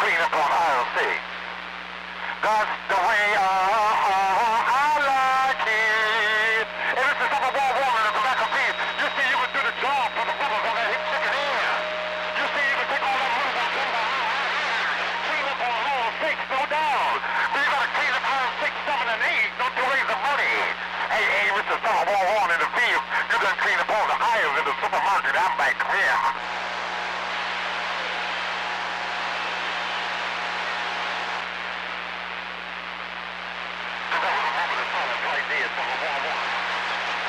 clean up on aisle 6. That's the way I like it. And this is Papa Wall Warner at the back of me. You see, you can do the job for the brothers on that hip chicken air. You see, you can take all that money back in clean up on aisle 6, no doubt. But you gotta clean up aisle 6, 7, and 8. Don't you raise the money. Hey, Mr. Papa Wall Warner in the field. You can clean up all the aisles in the supermarket. I'm back here.